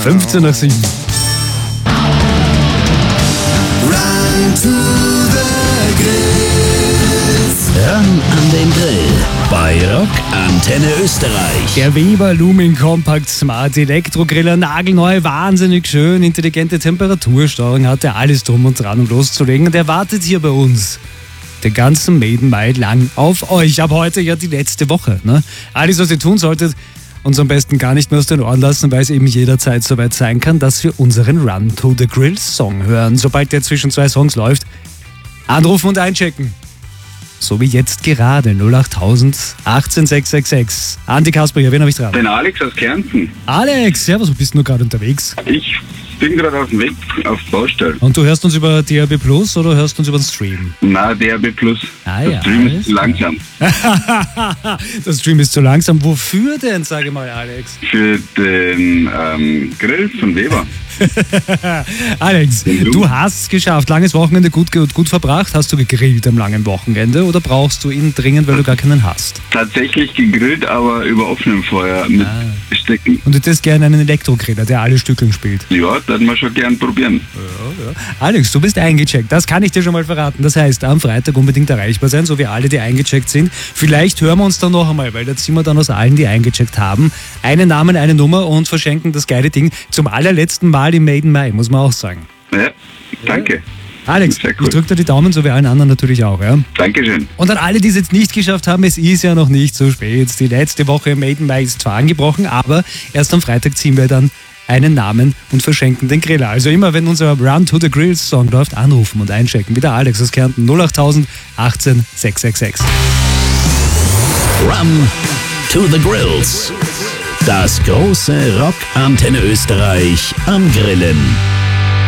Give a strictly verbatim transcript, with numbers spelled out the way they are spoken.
fünfzehn nach sieben. Run to the Grills. Ran an den Grill bei Rock Antenne Österreich. Der Weber Lumin Compact Smart Elektrogriller, nagelneu, wahnsinnig schön, intelligente Temperatursteuerung, hat er alles drum und dran, um loszulegen. Und er wartet hier bei uns den ganzen Maiden Mai lang auf euch. Ab heute ja die letzte Woche. Ne? Alles, was ihr tun solltet, uns am besten gar nicht mehr aus den Ohren lassen, weil es eben jederzeit soweit sein kann, dass wir unseren Run to the Grill Song hören. Sobald der zwischen zwei Songs läuft, anrufen und einchecken. So wie jetzt gerade. null acht tausend achtzehn sechs sechs sechs. Andi Kasper, wen habe ich dran? Den Alex aus Kärnten. Alex, servus, wo bist du gerade unterwegs? Ich bin gerade auf dem Weg auf Baustelle. Und du hörst uns über D A B Plus oder hörst uns über den Stream? Na, D A B Plus. Ah, Der ja, Stream alles ist zu langsam. Der Stream ist zu langsam. Wofür denn, sage mal, Alex? Für den ähm, Grill von Weber. Alex, du hast es geschafft. Langes Wochenende gut, gut, gut verbracht. Hast du gegrillt am langen Wochenende oder brauchst du ihn dringend, weil du gar keinen hast? Tatsächlich gegrillt, aber über offenem Feuer mit Ah. Stecken. Und du hättest gerne einen Elektrogriller, der alle Stückeln spielt. Ja, das wir schon gern probieren. Alex, du bist eingecheckt. Das kann ich dir schon mal verraten. Das heißt, am Freitag unbedingt erreichbar sein, so wie alle, die eingecheckt sind. Vielleicht hören wir uns dann noch einmal, weil da ziehen wir dann aus allen, die eingecheckt haben, einen Namen, eine Nummer und verschenken das geile Ding zum allerletzten Mal im Maiden Mai, muss man auch sagen. Ja, danke. Alex, Sehr ich cool. drück dir die Daumen, so wie allen anderen natürlich auch. Ja? Dankeschön. Und an alle, die es jetzt nicht geschafft haben, es ist ja noch nicht so spät. Die letzte Woche im Maiden Mai ist zwar angebrochen, aber erst am Freitag ziehen wir dann einen Namen und verschenken den Griller. Also immer, wenn unser Run to the Grills Song läuft, anrufen und einchecken. Wieder Alex aus Kärnten, null acht tausend achtzehn sechs sechs sechs. Run to the Grills. Das große Rock Antenne Österreich am Grillen.